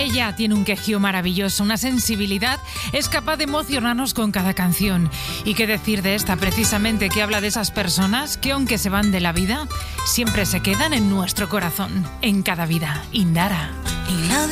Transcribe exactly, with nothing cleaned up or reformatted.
Ella tiene un quejío maravilloso, una sensibilidad, es capaz de emocionarnos con cada canción. ¿Y qué decir de esta precisamente, que habla de esas personas que aunque se van de la vida, siempre se quedan en nuestro corazón, en cada vida? Indara.